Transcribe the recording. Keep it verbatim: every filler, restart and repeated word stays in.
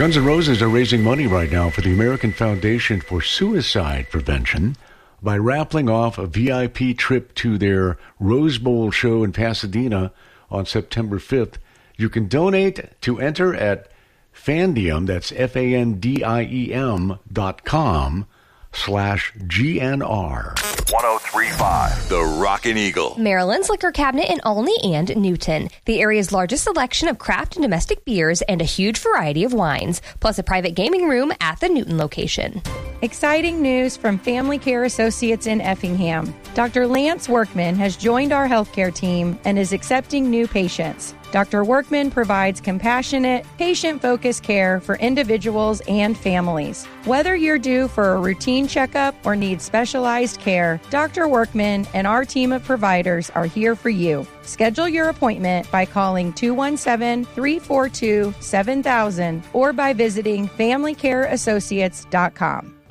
Guns N' Roses are raising money right now for the American Foundation for Suicide Prevention by raffling off a V I P trip to their Rose Bowl show in Pasadena on September fifth. You can donate to enter at Fandiem, that's F A N D I E M dot com slash G N R. one oh three point five The Rockin' Eagle. Maryland's Liquor Cabinet in Olney and Newton. The area's largest selection of craft and domestic beers and a huge variety of wines, plus a private gaming room at the Newton location. Exciting news from Family Care Associates in Effingham. Doctor Lance Workman has joined our healthcare team and is accepting new patients. Doctor Workman provides compassionate, patient-focused care for individuals and families. Whether you're due for a routine checkup or need specialized care, Doctor Workman and our team of providers are here for you. Schedule your appointment by calling two one seven, three four two, seven thousand or by visiting family care associates dot com.